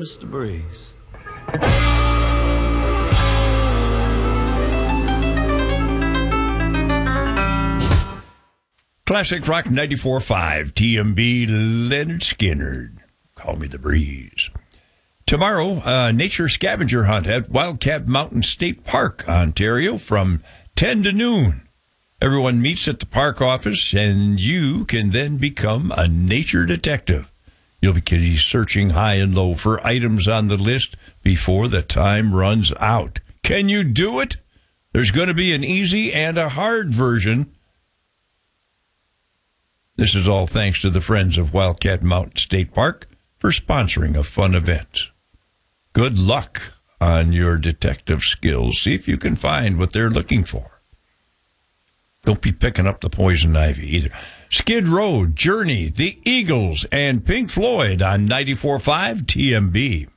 Mr. Breeze. Classic Rock 94.5, TMB, Leonard Skinner. Call me the Breeze. Tomorrow, nature scavenger hunt at Wildcat Mountain State Park, Ontario, from 10 to noon. Everyone meets at the park office, and you can then become a nature detective. You'll be searching high and low for items on the list before the time runs out. Can you do it? There's going to be an easy and a hard version. This is all thanks to the friends of Wildcat Mountain State Park for sponsoring a fun event. Good luck on your detective skills. See if you can find what they're looking for. Don't be picking up the poison ivy either. Skid Row, Journey, The Eagles, and Pink Floyd on 94.5 TMB.